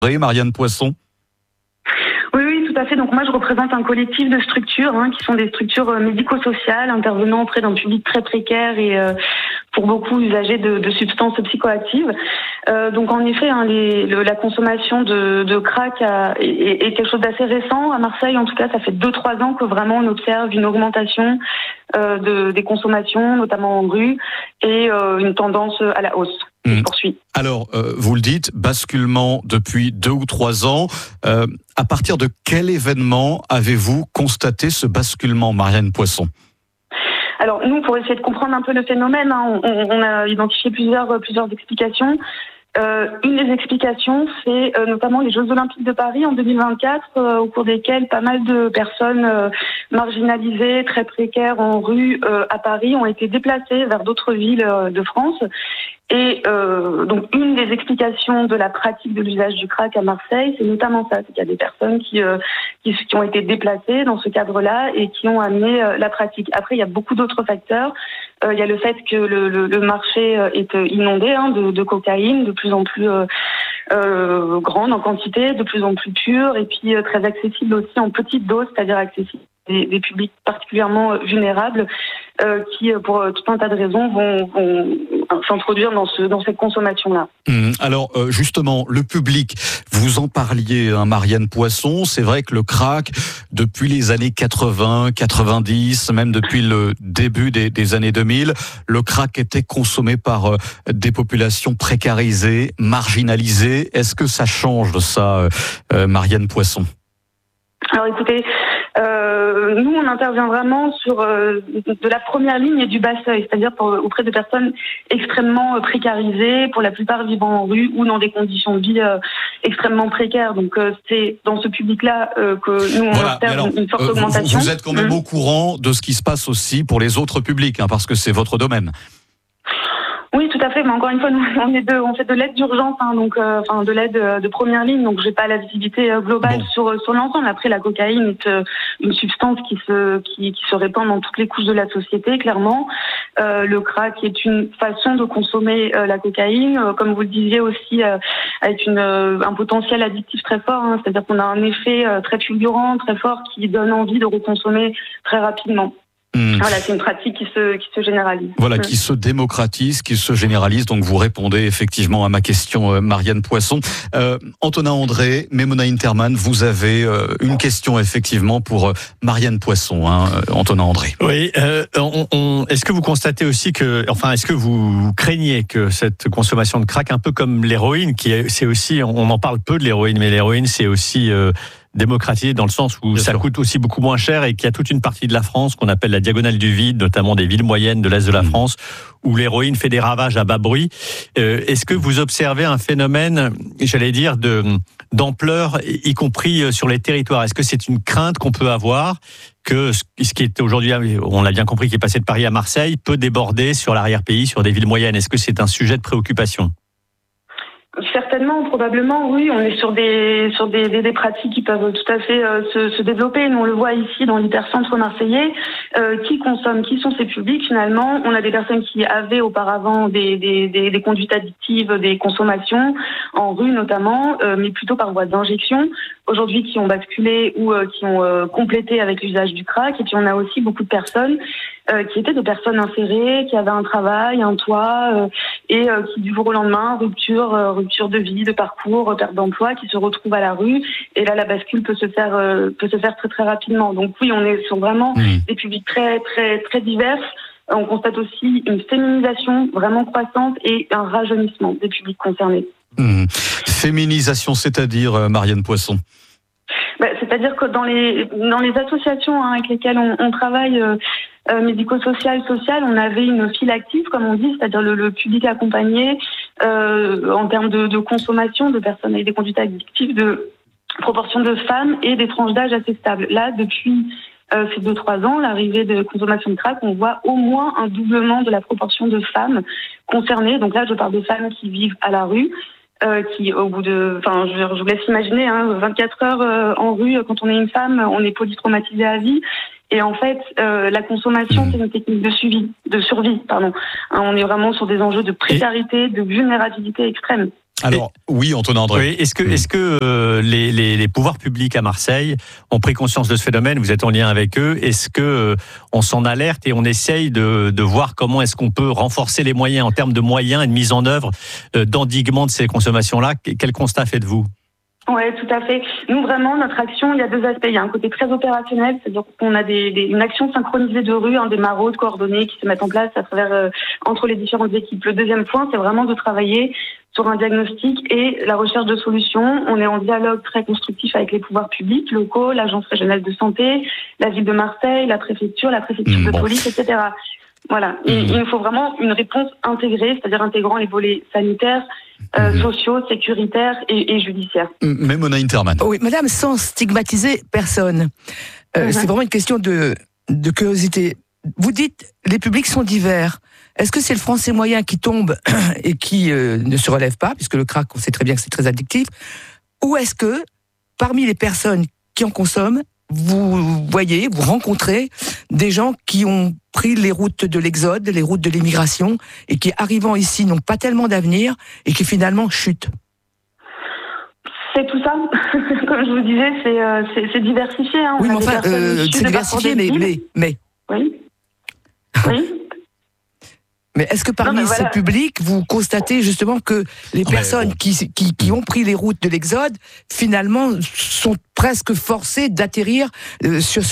Marianne Poisson? Oui, tout à fait. Donc moi, je représente un collectif de structures qui sont des structures médico-sociales intervenant auprès d'un public très précaire et pour beaucoup usagers de substances psychoactives. Donc en effet, la consommation de crack est quelque chose d'assez récent. À Marseille, en tout cas, ça fait 2-3 ans que vraiment on observe une augmentation des consommations, notamment en rue, et une tendance à la hausse qui se poursuit. Alors, vous le dites, basculement depuis 2 ou 3 ans. À partir de quel événement avez-vous constaté ce basculement, Marianne Poisson? Alors nous, pour essayer de comprendre un peu le phénomène, on a identifié plusieurs explications. Une des explications, c'est notamment les Jeux Olympiques de Paris en 2024, au cours desquels pas mal de personnes marginalisées, très précaires en rue à Paris ont été déplacées vers d'autres villes de France. Et donc une des explications de la pratique de l'usage du crack à Marseille, c'est notamment ça, c'est qu'il y a des personnes qui ont été déplacées dans ce cadre-là et qui ont amené la pratique. Après, il y a beaucoup d'autres facteurs. Il y a le fait que le marché est inondé de cocaïne, de plus en plus grande en quantité, de plus en plus pure, et puis très accessible aussi en petite dose, c'est-à-dire accessible des publics particulièrement vulnérables qui, pour tout un tas de raisons, vont s'introduire dans cette consommation-là. Alors justement, le public, vous en parliez, Marianne Poisson, c'est vrai que le crack, depuis les années 80, 90, même depuis le début des années 2000, le crack était consommé par des populations précarisées, marginalisées. Est-ce que ça change de ça, Marianne Poisson? Alors écoutez, nous on intervient vraiment sur de la première ligne et du bas seuil, c'est-à-dire auprès de personnes extrêmement précarisées, pour la plupart vivant en rue ou dans des conditions de vie extrêmement précaires. Donc c'est dans ce public-là que nous on observe une forte augmentation. Vous êtes quand même au courant de ce qui se passe aussi pour les autres publics, parce que c'est votre domaine. Oui, tout à fait. Mais encore une fois, nous, on fait de l'aide d'urgence, donc de l'aide de première ligne. Donc, j'ai pas la visibilité globale sur l'ensemble. Après, la cocaïne est une substance qui se répand dans toutes les couches de la société, clairement. Le crack est une façon de consommer la cocaïne, comme vous le disiez aussi, avec un potentiel addictif très fort. C'est-à-dire qu'on a un effet très fulgurant, très fort, qui donne envie de reconsommer très rapidement. Voilà, c'est une pratique qui se généralise. Voilà, qui se démocratise, qui se généralise. Donc vous répondez effectivement à ma question, Marianne Poisson. Antonin André, Memona Interman, vous avez une question effectivement pour Marianne Poisson, Antonin André. Oui, est-ce que vous constatez aussi est-ce que vous craignez que cette consommation de crack, un peu comme l'héroïne, c'est aussi, on en parle peu de l'héroïne, mais l'héroïne c'est aussi démocratisé dans le sens où ça coûte aussi beaucoup moins cher et qu'il y a toute une partie de la France qu'on appelle la diagonale du vide, notamment des villes moyennes de l'Est de la France, où l'héroïne fait des ravages à bas bruit. Est-ce que vous observez un phénomène, j'allais dire, d'ampleur, y compris sur les territoires? Est-ce que c'est une crainte qu'on peut avoir que ce qui est aujourd'hui, on l'a bien compris, qui est passé de Paris à Marseille, peut déborder sur l'arrière-pays, sur des villes moyennes? Est-ce que c'est un sujet de préoccupation? Certainement, probablement, oui. On est sur des pratiques qui peuvent tout à fait se développer. Nous, on le voit ici dans l'hypercentre marseillais. Qui consomme? Qui sont ces publics finalement? On a des personnes qui avaient auparavant des conduites addictives, des consommations en rue notamment, mais plutôt par voie d'injection. Aujourd'hui, qui ont basculé ou qui ont complété avec l'usage du crack. Et puis, on a aussi beaucoup de personnes qui étaient des personnes insérées, qui avaient un travail, un toit, et qui du jour au lendemain, rupture de vie, de parcours, perte d'emploi, qui se retrouvent à la rue. Et là, la bascule peut se faire très très rapidement. Donc oui, on est sur vraiment des publics très très très divers. On constate aussi une féminisation vraiment croissante et un rajeunissement des publics concernés. Féminisation, c'est-à-dire, Marianne Poisson? C'est-à-dire que dans les associations avec lesquelles on travaille, médico-social, on avait une file active, comme on dit, c'est-à-dire le public accompagné en termes de consommation de personnes avec des conduites addictives, de proportion de femmes et des tranches d'âge assez stables. Là, depuis ces 2-3 ans, l'arrivée de consommation de crack, on voit au moins un doublement de la proportion de femmes concernées. Donc là, je parle de femmes qui vivent à la rue, qui au bout de, je vous laisse imaginer, 24 heures en rue, quand on est une femme, on est polytraumatisé à vie. Et en fait, la consommation, c'est une technique de survie. On est vraiment sur des enjeux de précarité, de vulnérabilité extrême. Alors, oui, Antonin André. Oui, est-ce que les pouvoirs publics à Marseille ont pris conscience de ce phénomène? Vous êtes en lien avec eux. Est-ce que on s'en alerte et on essaye de voir comment est-ce qu'on peut renforcer les moyens en termes de moyens et de mise en œuvre d'endiguement de ces consommations-là? Quel constat faites-vous? Oui, tout à fait. Nous, vraiment, notre action, il y a deux aspects. Il y a un côté très opérationnel, c'est-à-dire qu'on a une action synchronisée de rue, des maraudes coordonnées qui se mettent en place à travers entre les différentes équipes. Le deuxième point, c'est vraiment de travailler sur un diagnostic et la recherche de solutions. On est en dialogue très constructif avec les pouvoirs publics locaux, l'Agence régionale de santé, la ville de Marseille, la préfecture de police, etc. Voilà. Et il nous faut vraiment une réponse intégrée, c'est-à-dire intégrant les volets sanitaires, sociaux, sécuritaires et judiciaires. Mais Mona Interman. Oui, madame, sans stigmatiser personne. C'est vraiment une question de curiosité. Vous dites, les publics sont divers. Est-ce que c'est le français moyen qui tombe et qui ne se relève pas, puisque le crack, on sait très bien que c'est très addictif, ou est-ce que, parmi les personnes qui en consomment, vous rencontrez des gens qui ont pris les routes de l'exode, les routes de l'immigration, et qui, arrivant ici, n'ont pas tellement d'avenir, et qui finalement chutent? C'est tout ça. Comme je vous disais, c'est diversifié. Hein. Oui, mais enfin, c'est diversifié, mais... Oui. Oui. Mais est-ce que parmi ces publics, vous constatez justement que les personnes qui ont pris les routes de l'exode, finalement, sont presque forcées d'atterrir sur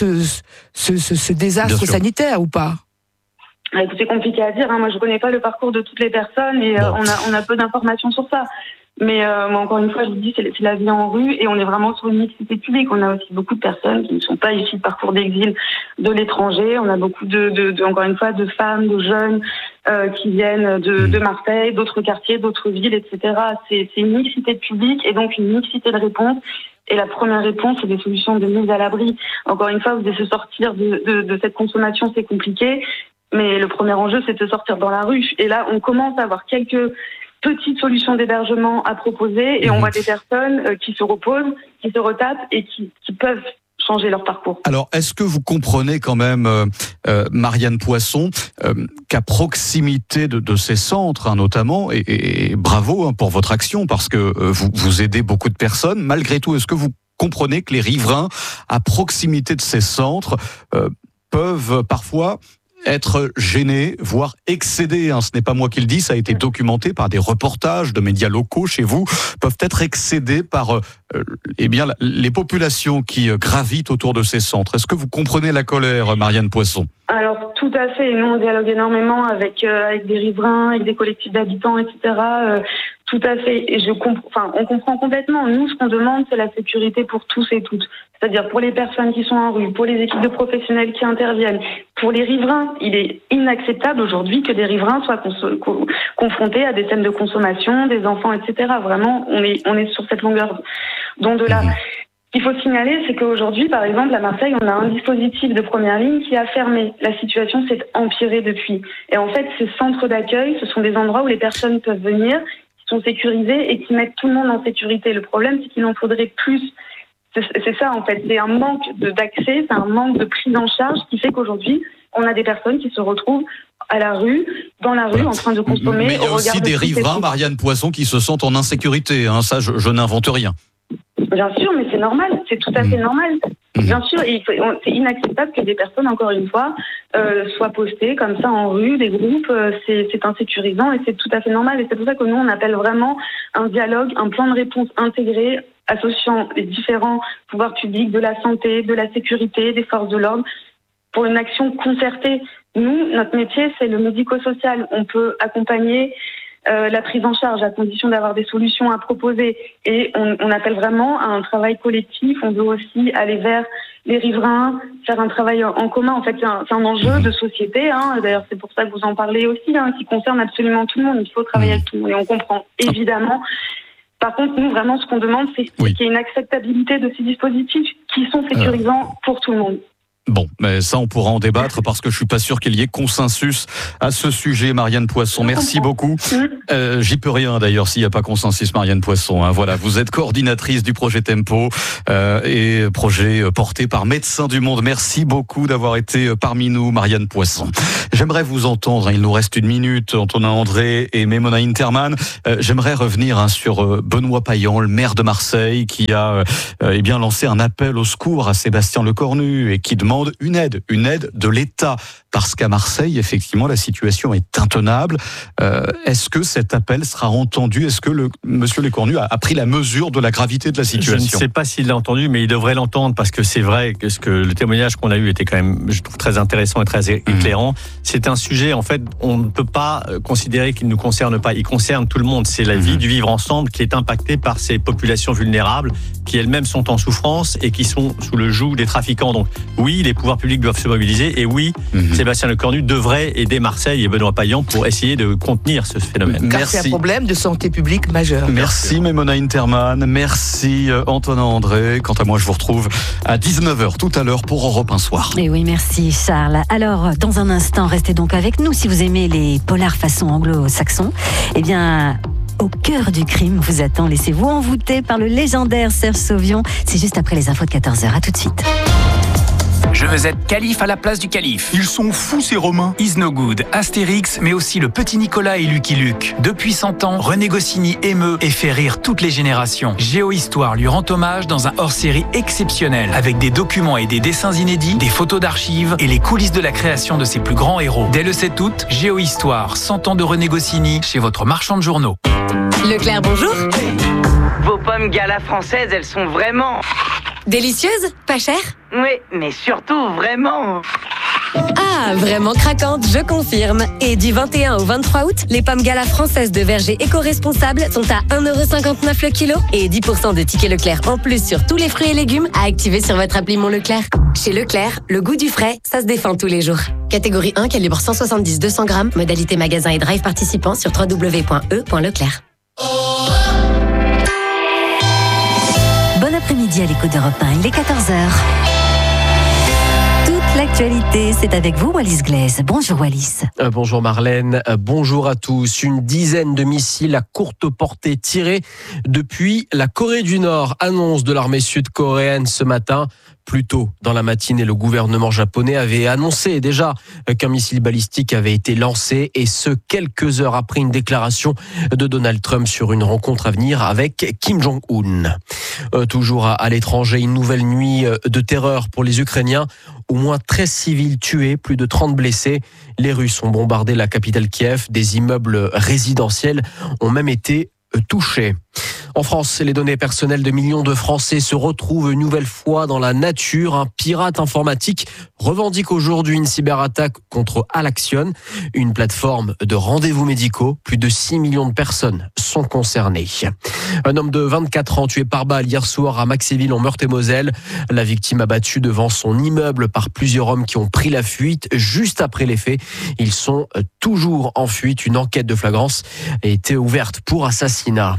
ce désastre sanitaire, ou pas? C'est compliqué à dire. Hein. Moi, je connais pas le parcours de toutes les personnes et on a peu d'informations sur ça. Mais moi, encore une fois, je vous dis, c'est la vie en rue et on est vraiment sur une mixité publique. On a aussi beaucoup de personnes qui ne sont pas issues de parcours d'exil de l'étranger. On a beaucoup encore une fois, de femmes, de jeunes qui viennent de Marseille, d'autres quartiers, d'autres villes, etc. C'est une mixité de public et donc une mixité de réponses. Et la première réponse, c'est des solutions de mise à l'abri. Encore une fois, vous devez se sortir de cette consommation, c'est compliqué. Mais le premier enjeu, c'est de sortir dans la rue. Et là, on commence à avoir quelques petites solutions d'hébergement à proposer et on voit des personnes qui se reposent, qui se retapent et qui peuvent changer leur parcours. Alors, est-ce que vous comprenez quand même, Marianne Poisson, qu'à proximité de ces centres, notamment, et bravo pour votre action, parce que vous aidez beaucoup de personnes, malgré tout, est-ce que vous comprenez que les riverains, à proximité de ces centres, peuvent parfois être gênés, voire excédés, ce n'est pas moi qui le dis, ça a été documenté par des reportages de médias locaux chez vous, peuvent être excédés par les populations qui gravitent autour de ces centres. Est-ce que vous comprenez la colère, Marianne Poisson? Alors, tout à fait. Nous, on dialogue énormément avec des riverains, avec des collectifs d'habitants, etc. Tout à fait. Et on comprend complètement. Nous, ce qu'on demande, c'est la sécurité pour tous et toutes. C'est-à-dire pour les personnes qui sont en rue, pour les équipes de professionnels qui interviennent, pour les riverains. Il est inacceptable aujourd'hui que des riverains soient confrontés à des scènes de consommation, des enfants, etc. Vraiment, on est sur cette longueur d'onde-là. Ce qu'il faut signaler, c'est qu'aujourd'hui, par exemple, à Marseille, on a un dispositif de première ligne qui a fermé. La situation s'est empirée depuis. Et en fait, ces centres d'accueil, ce sont des endroits où les personnes peuvent venir, qui sont sécurisés et qui mettent tout le monde en sécurité. Le problème, c'est qu'il en faudrait plus. C'est ça, en fait. C'est un manque d'accès, c'est un manque de prise en charge qui fait qu'aujourd'hui, on a des personnes qui se retrouvent à la rue, dans la rue, en train de consommer. Mais il y a aussi des riverains, Marianne Poisson, qui se sentent en insécurité. Ça, je n'invente rien. Bien sûr, mais c'est normal, c'est tout à fait normal. Bien sûr, c'est inacceptable que des personnes, encore une fois, soient postées comme ça en rue, des groupes, c'est insécurisant et c'est tout à fait normal. Et c'est pour ça que nous, on appelle vraiment un dialogue, un plan de réponse intégré, associant les différents pouvoirs publics, de la santé, de la sécurité, des forces de l'ordre, pour une action concertée. Nous, notre métier, c'est le médico-social. On peut accompagner la prise en charge à condition d'avoir des solutions à proposer et on appelle vraiment à un travail collectif. On veut aussi aller vers les riverains, faire un travail en commun. En fait, c'est un enjeu de société. D'ailleurs, c'est pour ça que vous en parlez aussi, qui concerne absolument tout le monde. Il faut travailler avec tout le monde et on comprend évidemment. Par contre, nous, vraiment, ce qu'on demande, c'est qu'il y ait une acceptabilité de ces dispositifs qui sont sécurisants pour tout le monde. Bon, mais ça on pourra en débattre parce que je suis pas sûr qu'il y ait consensus à ce sujet, Marianne Poisson. Merci beaucoup. J'y peux rien d'ailleurs s'il n'y a pas consensus, Marianne Poisson. Hein. Voilà, vous êtes coordinatrice du projet Tempo et projet porté par Médecins du Monde. Merci beaucoup d'avoir été parmi nous, Marianne Poisson. J'aimerais vous entendre, il nous reste 1 minute, Antonin André et Memona Interman. J'aimerais revenir sur Benoît Payan, le maire de Marseille, qui a lancé un appel au secours à Sébastien Lecornu et qui demande une aide de l'État, parce qu'à Marseille, effectivement, la situation est intenable. Est-ce que cet appel sera entendu ? Est-ce que monsieur Lecornu a pris la mesure de la gravité de la situation ? Je ne sais pas s'il l'a entendu, mais il devrait l'entendre, parce que c'est vrai que le témoignage qu'on a eu était quand même, je trouve, très intéressant et très éclairant. C'est un sujet, en fait, on ne peut pas considérer qu'il ne nous concerne pas. Il concerne tout le monde. C'est la vie du vivre ensemble qui est impactée par ces populations vulnérables qui elles-mêmes sont en souffrance et qui sont sous le joug des trafiquants. Donc oui, les pouvoirs publics doivent se mobiliser et oui, Sébastien Lecornu devrait aider Marseille et Benoît Payan pour essayer de contenir ce phénomène. Car c'est un problème de santé publique majeur. Merci Memona Interman, merci Antonin André. Quant à moi, je vous retrouve à 19h tout à l'heure pour Europe 1 Soir. Et oui, merci Charles. Alors, dans un instant, restez donc avec nous si vous aimez les polars façon anglo-saxon. Eh bien, au cœur du crime vous attend. Laissez-vous envoûter par le légendaire Serge Sauvion. C'est juste après les infos de 14h. À tout de suite. Je veux être calife à la place du calife. Ils sont fous ces Romains. Is No Good, Astérix, mais aussi le petit Nicolas et Lucky Luke. Depuis 100 ans, René Goscinny émeut et fait rire toutes les générations. Géohistoire lui rend hommage dans un hors-série exceptionnel, avec des documents et des dessins inédits, des photos d'archives et les coulisses de la création de ses plus grands héros. Dès le 7 août, Géohistoire, 100 ans de René Goscinny, chez votre marchand de journaux. Leclerc, bonjour. Vos pommes Gala françaises, elles sont vraiment... Délicieuses, pas chères? Oui, mais surtout vraiment... Ah, vraiment craquantes, je confirme. Et du 21 au 23 août, les pommes Gala françaises de verger éco-responsables sont à 1,59€ le kilo et 10% de tickets Leclerc en plus sur tous les fruits et légumes à activer sur votre appli Mon Leclerc. Chez Leclerc, le goût du frais, ça se défend tous les jours. Catégorie 1, calibre 170-200 grammes, modalité magasin et drive participant sur www.e.leclerc. Bon après-midi à l'écoute d'Europe 1, il est 14h. Toute l'actualité, c'est avec vous, Wallis Glaise. Bonjour Wallis. Bonjour Marlène, bonjour à tous. Une dizaine de missiles à courte portée tirés depuis la Corée du Nord, annonce de l'armée sud-coréenne ce matin. Plus tôt dans la matinée, le gouvernement japonais avait annoncé déjà qu'un missile balistique avait été lancé, et ce, quelques heures après une déclaration de Donald Trump sur une rencontre à venir avec Kim Jong-un. Toujours à l'étranger, une nouvelle nuit de terreur pour les Ukrainiens. Au moins 13 civils tués, plus de 30 blessés. Les Russes ont bombardé la capitale Kiev. Des immeubles résidentiels ont même été touchés. En France, les données personnelles de millions de Français se retrouvent une nouvelle fois dans la nature. Un pirate informatique revendique aujourd'hui une cyberattaque contre Alaxion, une plateforme de rendez-vous médicaux. Plus de 6 millions de personnes sont concernées. Un homme de 24 ans tué par balle hier soir à Maxéville en Meurthe-et-Moselle. La victime abattue devant son immeuble par plusieurs hommes qui ont pris la fuite juste après les faits. Ils sont toujours en fuite. Une enquête de flagrance a été ouverte pour assassinat.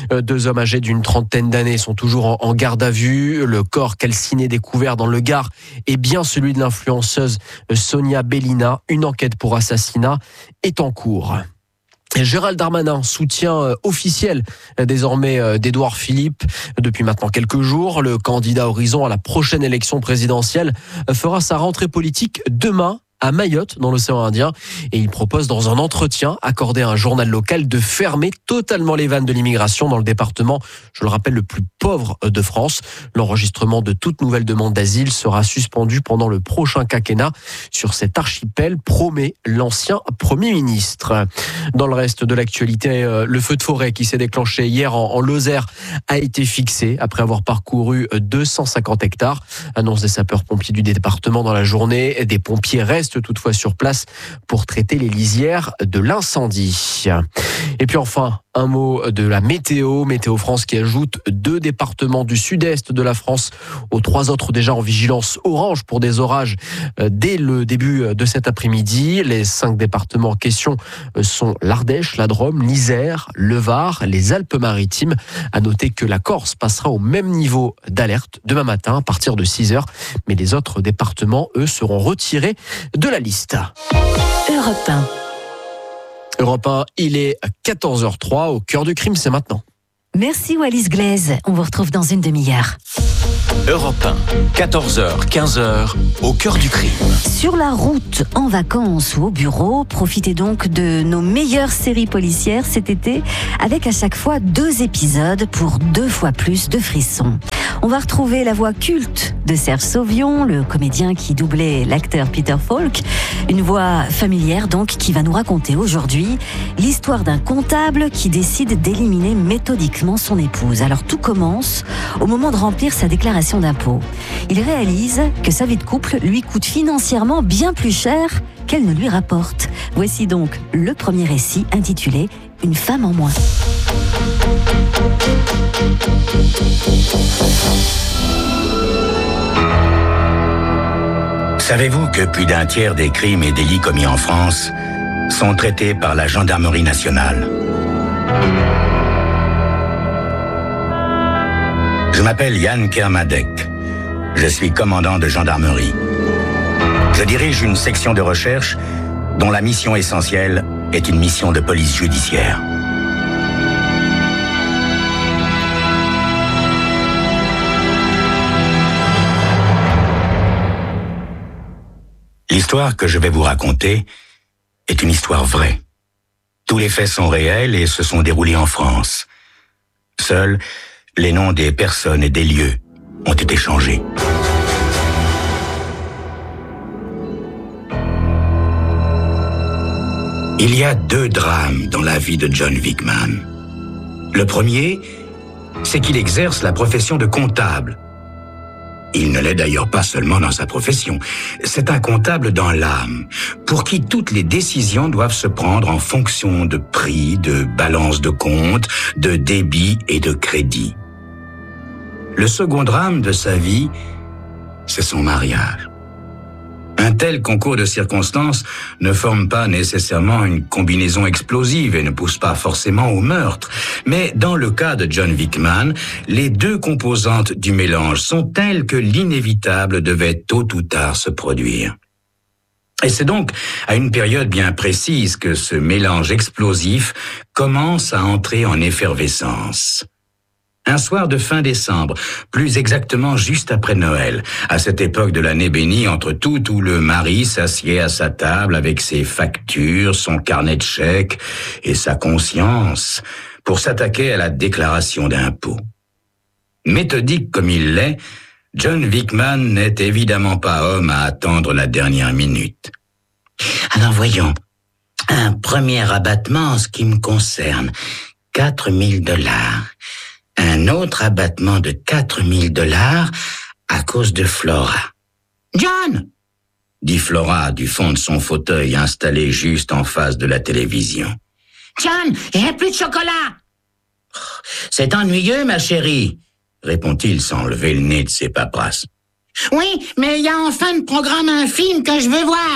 2 hommes âgés d'une trentaine d'années sont toujours en garde à vue. Le corps calciné découvert dans le Gard est bien celui de l'influenceuse Sonia Bellina. Une enquête pour assassinat est en cours. Gérald Darmanin, soutien officiel désormais d'Édouard Philippe depuis maintenant quelques jours. Le candidat Horizon à la prochaine élection présidentielle fera sa rentrée politique demain à Mayotte, dans l'océan Indien, et il propose dans un entretien accordé à un journal local de fermer totalement les vannes de l'immigration dans le département, je le rappelle, le plus pauvre de France. L'enregistrement de toute nouvelle demande d'asile sera suspendu pendant le prochain quinquennat sur cet archipel, promet l'ancien Premier ministre. Dans le reste de l'actualité, le feu de forêt qui s'est déclenché hier en Lozère a été fixé après avoir parcouru 250 hectares. Annonce des sapeurs-pompiers du département dans la journée. Des pompiers restent restent toutefois sur place pour traiter les lisières de l'incendie. Et puis enfin, un mot de la météo. Météo France qui ajoute 2 départements du sud-est de la France aux 3 autres déjà en vigilance orange pour des orages dès le début de cet après-midi. Les 5 départements en question sont l'Ardèche, la Drôme, l'Isère, le Var, les Alpes-Maritimes. À noter que la Corse passera au même niveau d'alerte demain matin à partir de 6h. Mais les autres départements, eux, seront retirés de la liste. Europe 1. Europe 1, il est 14h03, au cœur du crime, c'est maintenant. Merci Wallis Glaise, on vous retrouve dans une demi-heure. Europe 1, 14h, 15h, au cœur du crime. Sur la route, en vacances ou au bureau, profitez donc de nos meilleures séries policières cet été, avec à chaque fois 2 épisodes pour 2 fois plus de frissons. On va retrouver la voix culte de Serge Sauvion, le comédien qui doublait l'acteur Peter Falk. Une voix familière donc qui va nous raconter aujourd'hui l'histoire d'un comptable qui décide d'éliminer méthodiquement son épouse. Alors tout commence au moment de remplir sa déclaration d'impôt. Il réalise que sa vie de couple lui coûte financièrement bien plus cher qu'elle ne lui rapporte. Voici donc le premier récit intitulé « Une femme en moins ». Savez-vous que plus d'un tiers des crimes et délits commis en France sont traités par la gendarmerie nationale? Je m'appelle Yann Kermadec. Je suis commandant de gendarmerie. Je dirige une section de recherche dont la mission essentielle est une mission de police judiciaire. L'histoire que je vais vous raconter est une histoire vraie. Tous les faits sont réels et se sont déroulés en France. Seuls les noms des personnes et des lieux ont été changés. Il y a 2 drames dans la vie de John Wickman. Le premier, c'est qu'il exerce la profession de comptable. Il ne l'est d'ailleurs pas seulement dans sa profession. C'est un comptable dans l'âme, pour qui toutes les décisions doivent se prendre en fonction de prix, de balance de compte, de débit et de crédit. Le second drame de sa vie, c'est son mariage. Un tel concours de circonstances ne forme pas nécessairement une combinaison explosive et ne pousse pas forcément au meurtre. Mais dans le cas de John Wickman, les 2 composantes du mélange sont telles que l'inévitable devait tôt ou tard se produire. Et c'est donc à une période bien précise que ce mélange explosif commence à entrer en effervescence. Un soir de fin décembre, plus exactement juste après Noël, à cette époque de l'année bénie entre tout où le mari s'assied à sa table avec ses factures, son carnet de chèques et sa conscience pour s'attaquer à la déclaration d'impôt. Méthodique comme il l'est, John Wickman n'est évidemment pas homme à attendre la dernière minute. Alors voyons, un premier abattement en ce qui me concerne, $4 000. Un autre abattement de $4 000 à cause de Flora. « John !» dit Flora du fond de son fauteuil installé juste en face de la télévision. « John, j'ai plus de chocolat !»« C'est ennuyeux, ma chérie !» répond-il sans lever le nez de ses paperasses. « Oui, mais il y a en fin de programme un film que je veux voir !»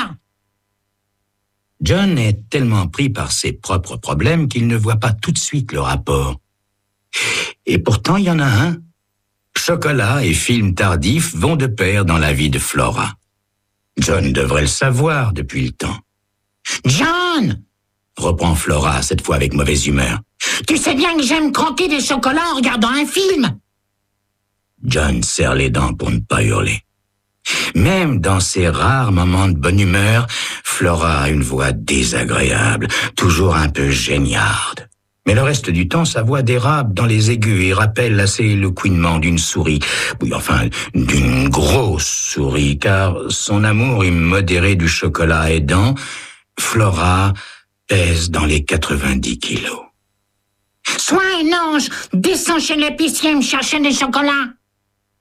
John est tellement pris par ses propres problèmes qu'il ne voit pas tout de suite le rapport. Et pourtant, il y en a un. Chocolat et film tardif vont de pair dans la vie de Flora. John devrait le savoir depuis le temps. « John !» reprend Flora, cette fois avec mauvaise humeur. « Tu sais bien que j'aime croquer des chocolats en regardant un film !» John serre les dents pour ne pas hurler. Même dans ses rares moments de bonne humeur, Flora a une voix désagréable, toujours un peu géniarde. Mais le reste du temps, sa voix dérape dans les aigus et rappelle assez éloquemment d'une souris. Oui, enfin, d'une grosse souris, car son amour immodéré du chocolat aidant, Flora pèse dans les 90 kilos. « Sois un ange, descends chez l'épicier me chercher des chocolats !»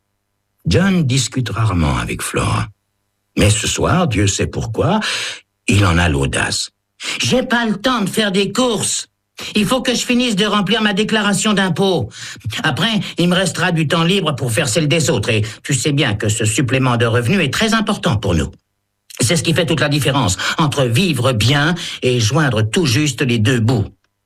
John discute rarement avec Flora. Mais ce soir, Dieu sait pourquoi, il en a l'audace. « J'ai pas le temps de faire des courses. Il faut que je finisse de remplir ma déclaration d'impôt. Après, il me restera du temps libre pour faire celle des autres. Et tu sais bien que ce supplément de revenus est très important pour nous. C'est ce qui fait toute la différence entre vivre bien et joindre tout juste les deux bouts. »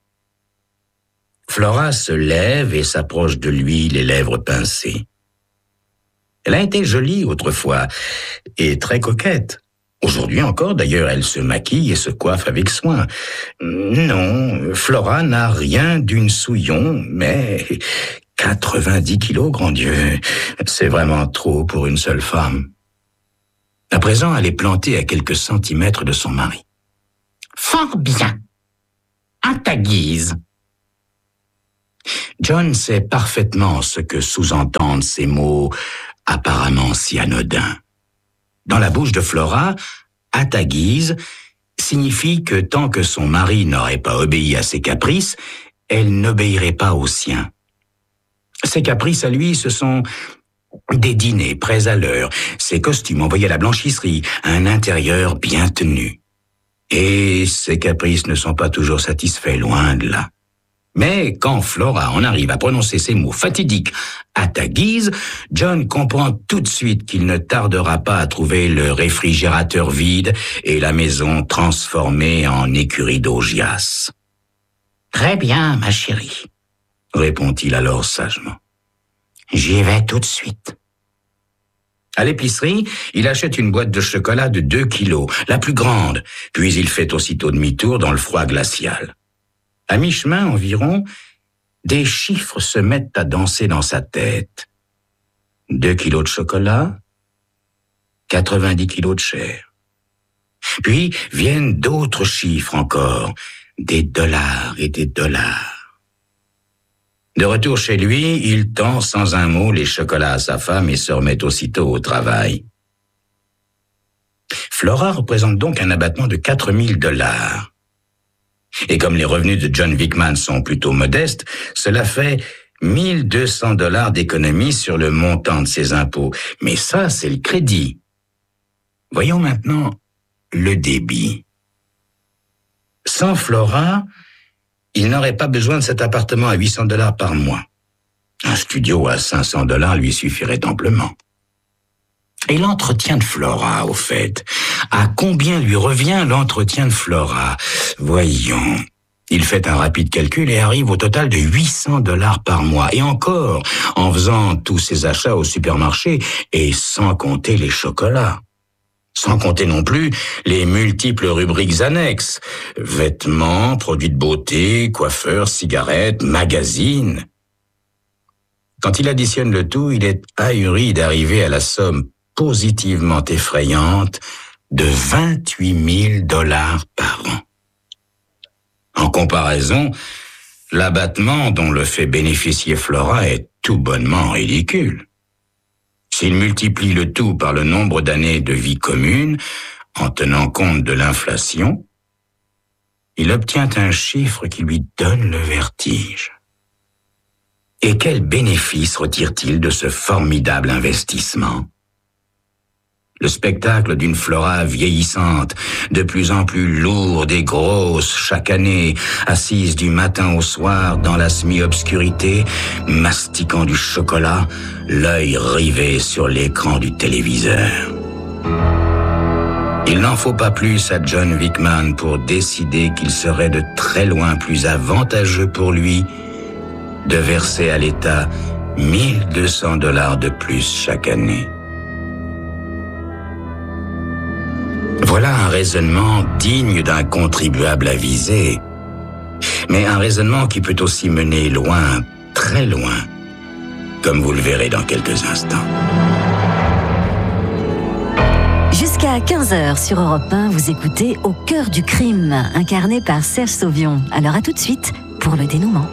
Flora se lève et s'approche de lui, les lèvres pincées. Elle a été jolie autrefois et très coquette. Aujourd'hui encore, d'ailleurs, elle se maquille et se coiffe avec soin. Non, Flora n'a rien d'une souillon, mais 90 kilos, grand Dieu, c'est vraiment trop pour une seule femme. À présent, elle est plantée à quelques centimètres de son mari. Fort bien. À ta guise. John sait parfaitement ce que sous-entendent ces mots apparemment si anodins. Dans la bouche de Flora, à ta guise signifie que tant que son mari n'aurait pas obéi à ses caprices, elle n'obéirait pas aux siens. Ses caprices à lui, ce sont des dîners prêts à l'heure, ses costumes envoyés à la blanchisserie, un intérieur bien tenu. Et ses caprices ne sont pas toujours satisfaits, loin de là. Mais quand Flora en arrive à prononcer ces mots fatidiques à ta guise, John comprend tout de suite qu'il ne tardera pas à trouver le réfrigérateur vide et la maison transformée en écurie d'Augias. « Très bien, ma chérie, » répond-il alors sagement. « J'y vais tout de suite. » À l'épicerie, il achète une boîte de chocolat de 2 kilos, la plus grande, puis il fait aussitôt demi-tour dans le froid glacial. À mi-chemin environ, des chiffres se mettent à danser dans sa tête. 2 kilos de chocolat, 90 kilos de chair. Puis viennent d'autres chiffres encore, des dollars et des dollars. De retour chez lui, il tend sans un mot les chocolats à sa femme et se remet aussitôt au travail. Flora représente donc un abattement de 4000 $. Et comme les revenus de John Wickman sont plutôt modestes, cela fait 1200 $ d'économie sur le montant de ses impôts. Mais ça, c'est le crédit. Voyons maintenant le débit. Sans Flora, il n'aurait pas besoin de cet appartement à 800 $ par mois. Un studio à 500 $ lui suffirait amplement. Et l'entretien de Flora, au fait, à combien lui revient l'entretien de Flora? Voyons, il fait un rapide calcul et arrive au total de 800 $ par mois. Et encore, en faisant tous ses achats au supermarché et sans compter les chocolats. Sans compter non plus les multiples rubriques annexes. Vêtements, produits de beauté, coiffeurs, cigarettes, magazines. Quand il additionne le tout, il est ahuri d'arriver à la somme positivement effrayante de 28 000 $ par an. En comparaison, l'abattement dont le fait bénéficier Flora est tout bonnement ridicule. S'il multiplie le tout par le nombre d'années de vie commune, en tenant compte de l'inflation, il obtient un chiffre qui lui donne le vertige. Et quel bénéfice retire-t-il de ce formidable investissement ? Le spectacle d'une Flora vieillissante, de plus en plus lourde et grosse chaque année, assise du matin au soir dans la semi-obscurité, mastiquant du chocolat, l'œil rivé sur l'écran du téléviseur. Il n'en faut pas plus à John Wickman pour décider qu'il serait de très loin plus avantageux pour lui de verser à l'État 1200 $ de plus chaque année. Voilà un raisonnement digne d'un contribuable avisé, mais un raisonnement qui peut aussi mener loin, très loin, comme vous le verrez dans quelques instants. Jusqu'à 15h sur Europe 1, vous écoutez Au cœur du crime, incarné par Serge Sauvion. Alors à tout de suite pour le dénouement.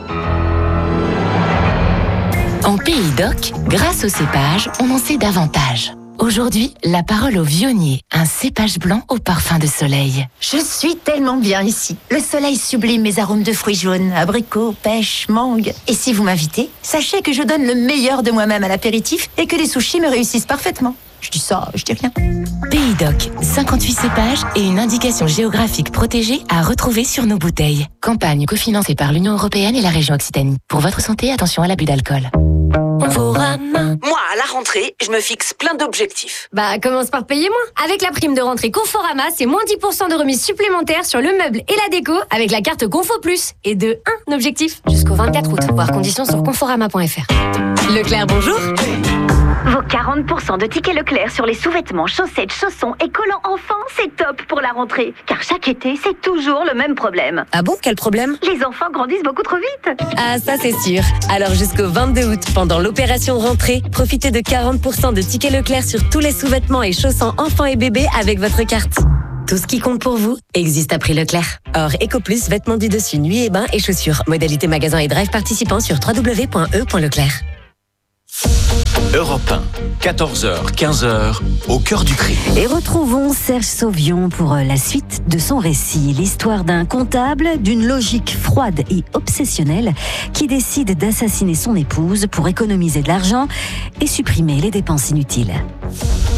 En Pays d'Oc, grâce au cépage, on en sait davantage. Aujourd'hui, la parole au vionnier, un cépage blanc au parfum de soleil. Je suis tellement bien ici. Le soleil sublime mes arômes de fruits jaunes, abricots, pêche, mangue. Et si vous m'invitez, sachez que je donne le meilleur de moi-même à l'apéritif et que les sushis me réussissent parfaitement. Je dis ça, je dis rien. Pays Doc, 58 cépages et une indication géographique protégée à retrouver sur nos bouteilles. Campagne cofinancée par l'Union européenne et la région Occitanie. Pour votre santé, attention à l'abus d'alcool. Moi, à la rentrée, je me fixe plein d'objectifs. Bah, commence par payer moins. Avec la prime de rentrée Conforama, c'est moins 10% de remise supplémentaire sur le meuble et la déco avec la carte Confo Plus. Et de un objectif jusqu'au 24 août. Voir conditions sur conforama.fr. Leclerc, bonjour. Vos 40% de tickets Leclerc sur les sous-vêtements, chaussettes, chaussons et collants enfants, c'est top pour la rentrée. Car chaque été, c'est toujours le même problème. Ah bon, quel problème? Les enfants grandissent beaucoup trop vite. Ah, ça c'est sûr. Alors jusqu'au 22 août, pendant l'opération rentrée, profitez de 40% de tickets Leclerc sur tous les sous-vêtements et chaussons enfants et bébés avec votre carte. Tout ce qui compte pour vous existe à prix Leclerc. Or, EcoPlus, vêtements du dessus, nuit et bain et chaussures. Modalité magasin et drive participants sur www.e.leclerc. Europe 1, 14h, 15h, au cœur du crime. Et retrouvons Serge Sauvion pour la suite de son récit. L'histoire d'un comptable, d'une logique froide et obsessionnelle qui décide d'assassiner son épouse pour économiser de l'argent et supprimer les dépenses inutiles.